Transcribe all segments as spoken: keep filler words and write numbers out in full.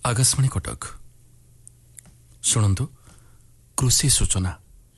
आकाशवाणी कटक शुणु कृषि सूचना।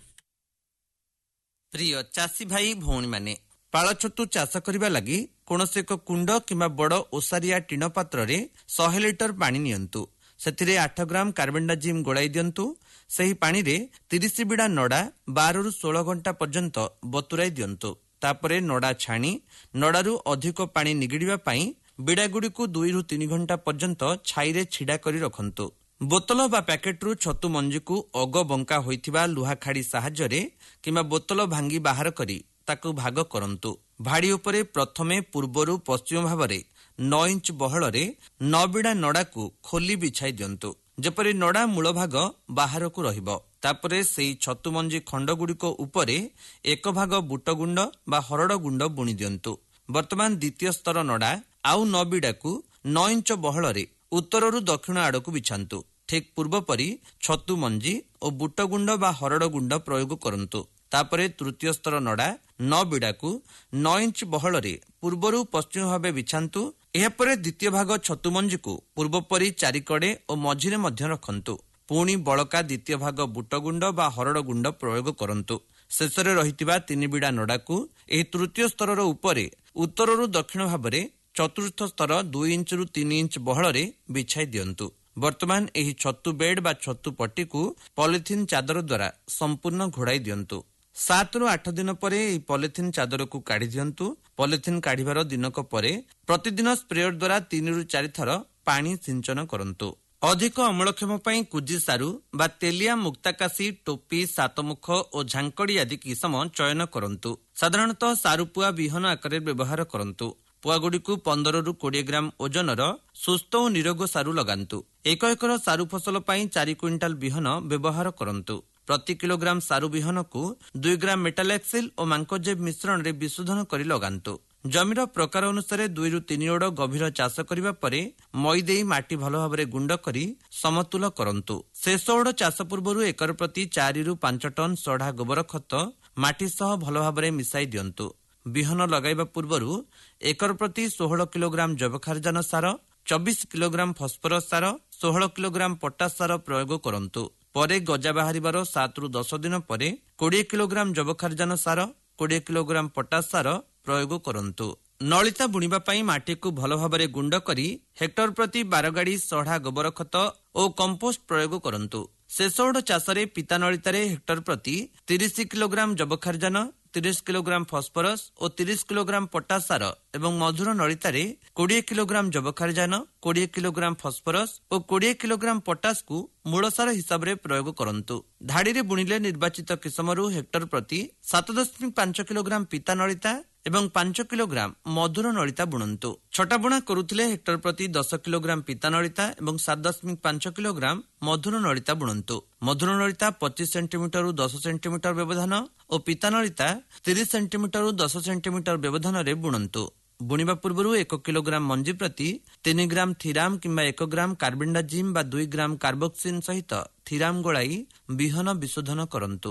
प्रिय चाषी भाई भौणी माने पाଳ ଛତୁ ଚାଷ କରିବା ଲାଗି କୌଣସି ଏକ କୁଣ୍ଡ କିମ୍ବା ବଡ଼ ଓସାରିଆ ଟିଣ ପାତ୍ରରେ ଶହେ ଲିଟର ପାଣି ନିଅନ୍ତୁ। ସେଥିରେ ଆଠ ଗ୍ରାମ କାର୍ବେଣ୍ଡାଜିମ୍ ଗୋଳାଇ ଦିଅନ୍ତୁ। ସେହି ପାଣିରେ ତିରିଶ ବିଡ଼ା ନଡ଼ା ବାରରୁ ଷୋହଳ ଘଣ୍ଟା ପର୍ଯ୍ୟନ୍ତ ବତୁରାଇ ଦିଅନ୍ତୁ। ତାପରେ ନଡ଼ା ଛାଣି ନଡ଼ାରୁ ଅଧିକ ପାଣି ନିଗିଡ଼ିବା ପାଇଁ ବିଡ଼ାଗୁଡ଼ିକୁ ଦୁଇରୁ ତିନି ଘଣ୍ଟା ପର୍ଯ୍ୟନ୍ତ ଛାଇରେ ଛିଡ଼ା କରି ରଖନ୍ତୁ। ବୋତଲ ବା ପ୍ୟାକେଟରୁ ଛତୁ ମଞ୍ଜିକୁ ଅଗ ବଙ୍କା ହୋଇଥିବା ଲୁହା ଖାଡ଼ି ସାହାଯ୍ୟରେ କିମ୍ବା ବୋତଲ ଭାଙ୍ଗି ବାହାର କରି ତାକୁ ଭାଗ କରନ୍ତୁ। ଭାଡ଼ି ଉପରେ ପ୍ରଥମେ ପୂର୍ବରୁ ପଶ୍ଚିମ ଭାବରେ ନଅ ଇଞ୍ଚ ବହଳରେ ନଅ ବିଡ଼ା ନଡ଼ାକୁ ଖୋଲି ବିଛାଇ ଦିଅନ୍ତୁ, ଯେପରି ନଡ଼ା ମୂଳ ଭାଗ ବାହାରକୁ ରହିବ। ତାପରେ ସେହି ଛତୁ ମଞ୍ଜି ଖଣ୍ଡଗୁଡ଼ିକ ଉପରେ ଏକ ଭାଗ ବୁଟ ଗୁଣ୍ଡ ବା ହରଡ଼ ଗୁଣ୍ଡ ବୁଣି ଦିଅନ୍ତୁ। ବର୍ତ୍ତମାନ ଦ୍ୱିତୀୟ ସ୍ତର ନଡ଼ା ଆଉ ନଅ ବିଡ଼ାକୁ ନଅ ଇଞ୍ଚ ବହଳରେ ଉତ୍ତରରୁ ଦକ୍ଷିଣ ଆଡ଼କୁ ବିଛାନ୍ତୁ। ଠିକ୍ ପୂର୍ବ ପରି ଛତୁ ମଞ୍ଜି ଓ ବୁଟ ଗୁଣ୍ଡ ବା ହରଡ଼ ଗୁଣ୍ଡ ପ୍ରୟୋଗ କରନ୍ତୁ। ତାପରେ ତୃତୀୟ ସ୍ତର ନଡ଼ା ନଅ ବିଡ଼ାକୁ ନଅ ଇଞ୍ଚ ବହଳରେ ପୂର୍ବରୁ ପଶ୍ଚିମ ଭାବେ ବିଛାନ୍ତୁ। ଏହାପରେ ଦ୍ୱିତୀୟ ଭାଗ ଛତୁ ମଞ୍ଜିକୁ ପୂର୍ବ ପରି ଚାରିକଡ଼େ ଓ ମଝିରେ ମଧ୍ୟ ରଖନ୍ତୁ। ପୁଣି ବଳକା ଦ୍ୱିତୀୟ ଭାଗ ବୁଟ ଗୁଣ୍ଡ ବା ହରଡ଼ ଗୁଣ୍ଡ ପ୍ରୟୋଗ କରନ୍ତୁ। ଶେଷରେ ରହିଥିବା ତିନି ବିଡ଼ା ନଡ଼ାକୁ ଏହି ତୃତୀୟ ସ୍ତରର ଉପରେ ଉତ୍ତରରୁ ଦକ୍ଷିଣ ଭାବରେ ଚତୁର୍ଥ ସ୍ତର ଦୁଇ ଇଞ୍ଚରୁ ତିନି ଇଞ୍ଚ ବହଳରେ ବିଛାଇ ଦିଅନ୍ତୁ। ବର୍ତ୍ତମାନ ଏହି ଛତୁ ବେଡ୍ ବା ଛତୁ ପଟିକୁ ପଲିଥିନ୍ ଚାଦର ଦ୍ୱାରା ସମ୍ପୂର୍ଣ୍ଣ ଘୋଡ଼ାଇ ଦିଅନ୍ତୁ। ସାତରୁ ଆଠ ଦିନ ପରେ ଏହି ପଲିଥିନ୍ ଚାଦରକୁ କାଢ଼ି ଦିଅନ୍ତୁ। ପଲିଥିନ୍ କାଢ଼ିବାର ଦିନକ ପରେ ପ୍ରତିଦିନ ସ୍ପ୍ରେୟର ଦ୍ୱାରା ତିନିରୁ ଚାରି ଥର ପାଣି ସିଞ୍ଚନ କରନ୍ତୁ। ଅଧିକ ଅମଳକ୍ଷମ ପାଇଁ କୁଜି ସାରୁ ବା ତେଲିଆ ମୁକ୍ତାକାଶୀ, ଟୋପି, ସାତମୁଖ ଓ ଝାଙ୍କଡ଼ି ଆଦି କିସମ ଚୟନ କରନ୍ତୁ। ସାଧାରଣତଃ ସାରୁପୁଆ ବିହନ ଆକାରରେ ବ୍ୟବହାର କରନ୍ତୁ। ପୁଆଗୁଡ଼ିକୁ ପନ୍ଦରରୁ କୋଡ଼ିଏ ଗ୍ରାମ ଓଜନର ସୁସ୍ଥ ଓ ନିରୋଗ ସାରୁ ଲଗାନ୍ତୁ। ଏକ ଏକର ସାରୁ ଫସଲ ପାଇଁ ଚାରି କୁଇଣ୍ଟାଲ ବିହନ ବ୍ୟବହାର କରନ୍ତୁ। ପ୍ରତି କିଲୋଗ୍ରାମ ସାରୁ ବିହନକୁ ଦୁଇ ଗ୍ରାମ ମେଟାଲାକ୍ସିଲ୍ ଓ ମାଙ୍କୋଜେବ୍ ମିଶ୍ରଣରେ ବିଶୋଧନ କରି ଲଗାନ୍ତୁ। ଜମିର ପ୍ରକାର ଅନୁସାରେ ଦୁଇରୁ ତିନି ଓଡ଼ ଗଭୀର ଚାଷ କରିବା ପରେ ମଇ ଦେଇ ମାଟି ଭଲ ଭାବରେ ଗୁଣ୍ଡ କରି ସମତୁଲ କରନ୍ତୁ। ଶେଷ ଓଡ଼ ଚାଷ ପୂର୍ବରୁ ଏକର ପ୍ରତି ଚାରିରୁ ପାଞ୍ଚ ଟନ୍ ସଢ଼ା ଗୋବର ଖତ ମାଟି ସହ ଭଲ ଭାବରେ ମିଶାଇ ଦିଅନ୍ତୁ। ବିହନ ଲଗାଇବା ପୂର୍ବରୁ ଏକର ପ୍ରତି ଷୋହଳ କିଲୋଗ୍ରାମ ଜୈବଖାରଜାନ ସାର, ଚବିଶ କିଲୋଗ୍ରାମ ଫସ୍ଫରସ୍ ସାର, ଷୋହଳ କିଲୋଗ୍ରାମ ପଟାସ ସାର ପ୍ରୟୋଗ କରନ୍ତୁ। ପରେ ଗଜା ବାହାରିବାର ସାତରୁ ଦଶ ଦିନ ପରେ କୋଡ଼ିଏ କିଲୋଗ୍ରାମ ଜୈବଖାରଜାନ ସାର, କୋଡ଼ିଏ କିଲୋଗ୍ରାମ ପଟାସ ସାର ପ୍ରୟୋଗ କରନ୍ତୁ। ନଳିତା ବୁଣିବା ପାଇଁ ମାଟିକୁ ଭଲ ଭାବରେ ଗୁଣ୍ଡ କରି ହେକ୍ଟର ପ୍ରତି ବାର ଗାଡ଼ି ସଢ଼ା ଗୋବର ଖତ ଓ କମ୍ପୋଷ୍ଟ ପ୍ରୟୋଗ କରନ୍ତୁ। ଶେଷ ଓଡ଼ ଚାଷରେ ପିତା ନଳିତାରେ ହେକ୍ଟର ପ୍ରତି ତିରିଶ କିଲୋଗ୍ରାମ ଜୈବଖାରଜାନ, ତିରିଶ କିଲୋଗ୍ରାମ ଫସ୍ଫରସ୍ ଓ ତିରିଶ କିଲୋଗ୍ରାମ ପଟାସ ସାର ଏବଂ ମଧୁର ନଳିତାରେ କୋଡ଼ିଏ କିଲୋଗ୍ରାମ ଜୈବଖାରଜାନ, କୋଡ଼ିଏ କିଲୋଗ୍ରାମ ଫସ୍ଫରସ୍ ଓ କୋଡ଼ିଏ କିଲୋଗ୍ରାମ ପଟାସକୁ ମୂଳସାର ହିସାବରେ ପ୍ରୟୋଗ କରନ୍ତୁ। ଧାଡ଼ିରେ ବୁଣିଲେ ନିର୍ବାଚିତ କିସମରୁ ହେକ୍ଟର ପ୍ରତି ସାତ ଦଶମିକ ପାଞ୍ଚ କିଲୋଗ୍ରାମ ପିତା ନଳିତା ଏବଂ ପାଞ୍ଚ କିଲୋଗ୍ରାମ ମଧୁର ନଳିତା ବୁଣନ୍ତୁ। ଛଟା ବୁଣା କରୁଥିଲେ ହେକ୍ଟର ପ୍ରତି ଦଶ କିଲୋଗ୍ରାମ ପିତା ନଳିତା ଏବଂ ସାତ ଦଶମିକ ପାଞ୍ଚ କିଲୋଗ୍ରାମ ମଧୁର ନଳିତା ବୁଣନ୍ତୁ। ମଧୁର ନଳିତା ପଚିଶ ସେଣ୍ଟିମିଟରରୁ ଦଶ ସେଣ୍ଟିମିଟର ବ୍ୟବଧାନ ଓ ପିତା ନଳିତା ତିରିଶ ସେଣ୍ଟିମିଟରରୁ ଦଶ ସେଣ୍ଟିମିଟର ବ୍ୟବଧାନରେ ବୁଣନ୍ତୁ। ବୁଣିବା ପୂର୍ବରୁ ଏକ କିଲୋଗ୍ରାମ ମଞ୍ଜି ପ୍ରତି ତିନି ଗ୍ରାମ ଥିରାମ କିମ୍ବା ଏକ ଗ୍ରାମ କାର୍ବେଣ୍ଡାଜିମ୍ ବା ଦୁଇ ଗ୍ରାମ କାର୍ବୋକ୍ସିନ୍ ସହିତ ଥିରାମ ଗୋଳାଇ ବିହନ ବିଶୋଧନ କରନ୍ତୁ।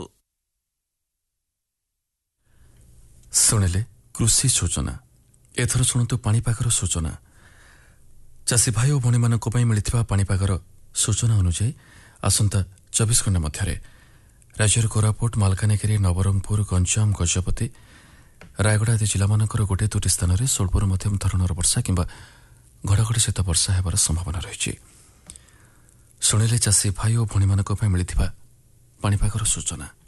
ଶୁଣିଲେ କୃଷି ସୂଚନା। ଏଥର ଶୁଣନ୍ତୁ ପାଣିପାଗର ସୂଚନା। ଚାଷୀ ଭାଇ ଓ ଭଉଣୀମାନଙ୍କ ପାଇଁ ମିଳିଥିବା ପାଣିପାଗର ସୂଚନା ଅନୁଯାୟୀ ଆସନ୍ତା ଚବିଶ ଘଣ୍ଟା ମଧ୍ୟରେ ରାଜ୍ୟର କୋରାପୁଟ, ମାଲକାନଗିରି, ନବରଙ୍ଗପୁର, ଗଞ୍ଜାମ, ଗଜପତି, ରାୟଗଡ଼ା ଆଦି ଜିଲ୍ଲାମାନଙ୍କର ଗୋଟିଏ ଦୁଇଟି ସ୍ଥାନରେ ସ୍ୱଳ୍ପରୁ ମଧ୍ୟମ ଧରଣର ବର୍ଷା କିମ୍ବା ଘଡ଼ଘଡ଼ି ସହିତ ବର୍ଷା ହେବାର ସମ୍ଭାବନା ରହିଛି। ଶୁଣିଲେ ଚାଷୀ ଭାଇ ଓ ଭଉଣୀମାନଙ୍କ ପାଇଁ ମିଳିଥିବା ପାଣିପାଗର ସୂଚନା।